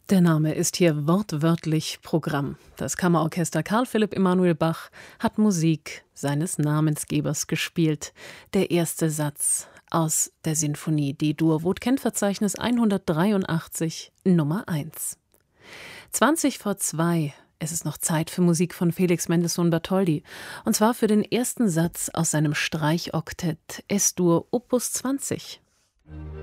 Der Name ist hier wortwörtlich Programm. Das Kammerorchester Carl Philipp Emanuel Bach hat Musik seines Namensgebers gespielt. Der erste Satz aus der Sinfonie D-Dur, Vogt-Kent-Verzeichnis 183, Nummer 1. 20 vor 2. Es ist noch Zeit für Musik von Felix Mendelssohn Bartholdy. Und zwar für den ersten Satz aus seinem Streichoktett Es-Dur Opus 20.